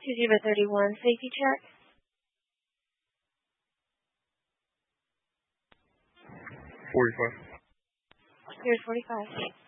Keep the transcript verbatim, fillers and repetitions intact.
two zero three one, safety check. forty-five. Here's forty-five.